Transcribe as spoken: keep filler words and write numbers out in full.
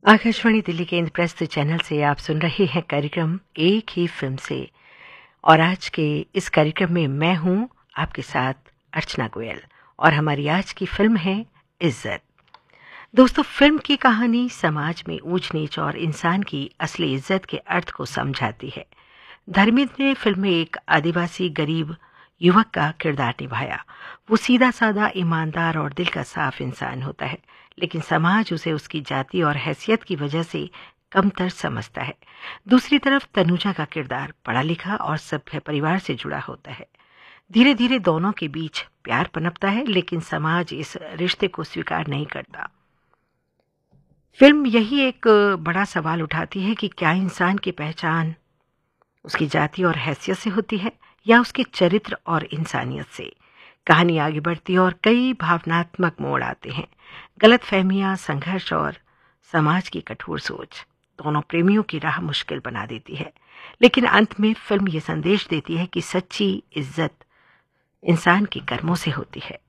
आकाशवाणी दिल्ली के इंद्रप्रस्थ चैनल से आप सुन रहे हैं कार्यक्रम एक ही फिल्म से। और आज के इस कार्यक्रम में मैं हूं आपके साथ अर्चना गोयल और हमारी आज की फिल्म है इज्जत। दोस्तों, फिल्म की कहानी समाज में ऊंच नीच और इंसान की असली इज्जत के अर्थ को समझाती है। धर्मेंद्र ने फिल्म में एक आदिवासी गरीब युवक का किरदार निभाया। वो सीधा साधा, ईमानदार और दिल का साफ इंसान होता है, लेकिन समाज उसे उसकी जाति और हैसियत की वजह से कमतर समझता है। दूसरी तरफ तनुजा का किरदार पढ़ा लिखा और सभ्य परिवार से जुड़ा होता है। धीरे धीरे दोनों के बीच प्यार पनपता है, लेकिन समाज इस रिश्ते को स्वीकार नहीं करता। फिल्म यही एक बड़ा सवाल उठाती है कि क्या इंसान की पहचान उसकी जाति और हैसियत से होती है या उसके चरित्र और इंसानियत से। कहानी आगे बढ़ती है और कई भावनात्मक मोड़ आते हैं। गलतफहमियां, संघर्ष और समाज की कठोर सोच दोनों प्रेमियों की राह मुश्किल बना देती है। लेकिन अंत में फिल्म ये संदेश देती है कि सच्ची इज्जत इंसान के कर्मों से होती है।